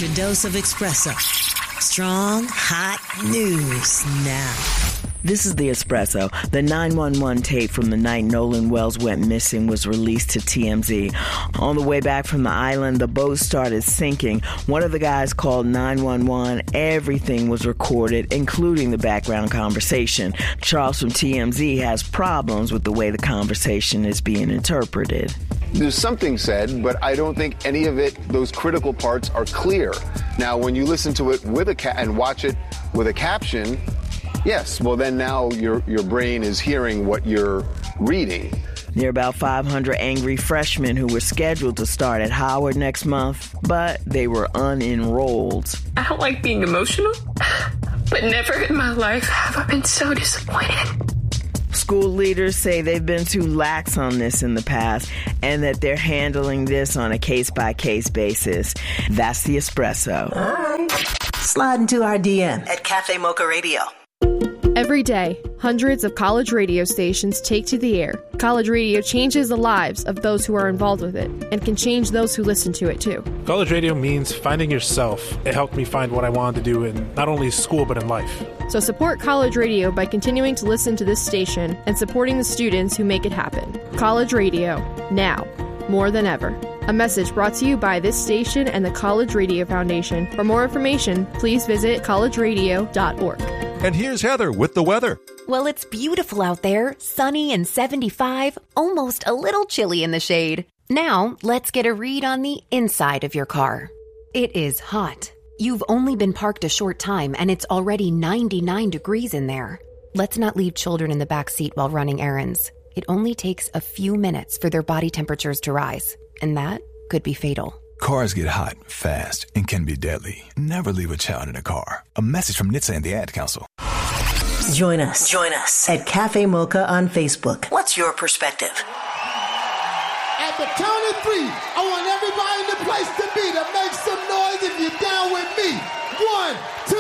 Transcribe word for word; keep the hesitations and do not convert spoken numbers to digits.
your dose of espresso. Strong, hot news now. This is The Espresso. The nine one one tape from the night Nolan Wells went missing was released to T M Z. On the way back from the island, the boat started sinking. One of the guys called nine one one. Everything was recorded, including the background conversation. Charles from T M Z has problems with the way the conversation is being interpreted. There's something said, but I don't think any of it, those critical parts, are clear. Now, when you listen to it with a ca- and watch it with a caption, yes, well then now your your brain is hearing what you're reading. There are about five hundred angry freshmen who were scheduled to start at Howard next month, but they were unenrolled. I don't like being emotional, but never in my life have I been so disappointed. School leaders say they've been too lax on this in the past and that they're handling this on a case-by-case basis. That's The Espresso. All right. Slide into our D M at Cafe Mocha Radio. Every day, hundreds of college radio stations take to the air. College radio changes the lives of those who are involved with it and can change those who listen to it, too. College radio means finding yourself. It helped me find what I wanted to do in not only school, but in life. So support college radio by continuing to listen to this station and supporting the students who make it happen. College radio, now, more than ever. A message brought to you by this station and the College Radio Foundation. For more information, please visit college radio dot org. And here's Heather with the weather. Well, it's beautiful out there, sunny and seventy-five, almost a little chilly in the shade. Now, let's get a read on the inside of your car. It is hot. You've only been parked a short time and it's already ninety-nine degrees in there. Let's not leave children in the back seat while running errands. It only takes a few minutes for their body temperatures to rise, and that could be fatal. Cars get hot, fast, and can be deadly. Never leave a child in a car. A message from N H T S A and the Ad Council. Join us. Join us at Cafe Mocha on Facebook. What's your perspective? At the count of three, I want everybody in the place to be to make some noise if you're down with me. One, two.